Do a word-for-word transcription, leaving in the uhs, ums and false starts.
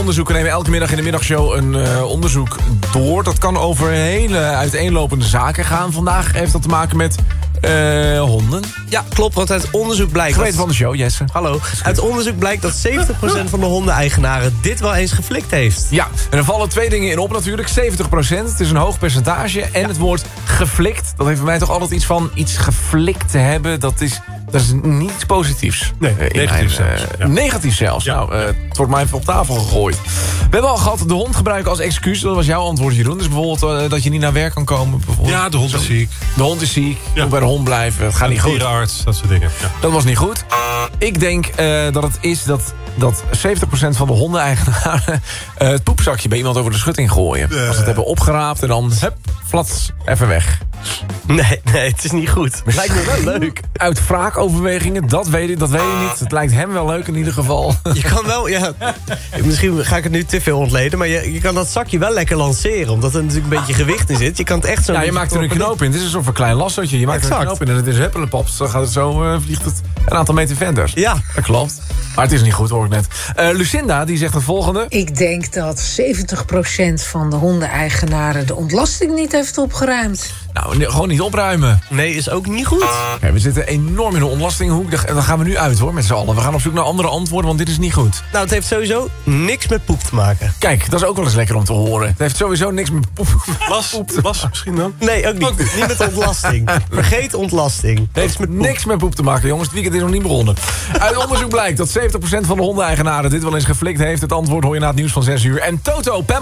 onderzoeken nemen elke middag in de middagshow een uh, onderzoek door. Dat kan over hele uiteenlopende zaken gaan. Vandaag heeft dat te maken met uh, honden. Ja, klopt, want uit onderzoek blijkt... Geweten van de show, Jesse. Hallo. Uit onderzoek blijkt dat zeventig procent van de hondeneigenaren dit wel eens geflikt heeft. Ja, en er vallen twee dingen in op natuurlijk. zeventig procent, het is een hoog percentage. En ja. Het woord geflikt, dat heeft bij mij toch altijd iets van... iets geflikt te hebben, dat is... Dat is niets positiefs. Nee, uh, negatief mijn, zelfs. Uh, Ja. Negatief zelfs. Ja. Nou, uh, het wordt mij even op tafel gegooid. We hebben al gehad de hond gebruiken als excuus. Dat was jouw antwoord, Jeroen. Dus bijvoorbeeld uh, dat je niet naar werk kan komen. Ja, de hond is ziek. De hond is ziek. Ja. Moet bij de hond blijven. Het gaat niet goed. Dierenarts, dat soort dingen. Ja. Dat was niet goed. Ik denk uh, dat het is dat, dat zeventig procent van de hondeneigenaren... Uh, het poepzakje bij iemand over de schutting gooien. Uh. Als ze het hebben opgeraapt en dan... Hup, flats, even weg. Nee, nee, het is niet goed. Het lijkt me wel leuk. Uit wraakoverwegingen, dat weet ik, dat weet ik niet. Het lijkt hem wel leuk in ieder geval. Je kan wel, ja... Misschien ga ik het nu te veel ontleden... maar je, je kan dat zakje wel lekker lanceren... omdat er natuurlijk een beetje gewicht in zit. Je kan het echt zo... Ja, je maakt er een knoop in. Het is een soort van klein lassootje. Je maakt Exact. er een knoop in en het is heppelenpaps. Dan gaat het zo, uh, vliegt het een aantal meter verder. Ja. Dat klopt. Maar het is niet goed, hoor ik net. Uh, Lucinda, die zegt het volgende. Ik denk dat zeventig procent van de hondeneigenaren de ontlasting niet heeft opgeruimd. Nou, nee, gewoon niet opruimen. Nee, is ook niet goed. Kijk, we zitten enorm in de ontlastinghoek. Daar gaan we nu uit, hoor, met z'n allen. We gaan op zoek naar andere antwoorden, want dit is niet goed. Nou, het heeft sowieso niks met poep te maken. Kijk, dat is ook wel eens lekker om te horen. Het heeft sowieso niks met poep. Las, las misschien dan? Nee, ook niet. Ook niet. Niet met ontlasting. Vergeet ontlasting. Het heeft met poep. niks met poep te maken, jongens. Het weekend is nog niet begonnen. Uit onderzoek blijkt dat zeventig procent van de hondeneigenaren dit wel eens geflikt heeft. Het antwoord hoor je na het nieuws van zes uur. En Toto, Pamela